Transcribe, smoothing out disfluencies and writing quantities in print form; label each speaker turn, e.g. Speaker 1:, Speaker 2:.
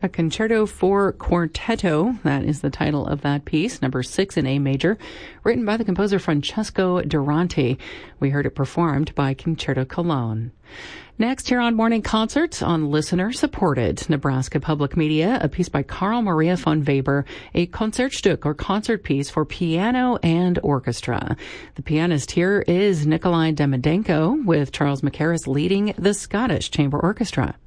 Speaker 1: a concerto for quartetto. That is the title of that piece, number 6 in A major, written by the composer Francesco Durante. We heard it performed by Concerto Cologne. Next, here on Morning Concerts on listener-supported Nebraska Public Media, a piece by Carl Maria von Weber, a Concertstück or concert piece for piano and orchestra. The pianist here is Nikolai Demidенko, with Charles Mackerras leading the Scottish Chamber Orchestra.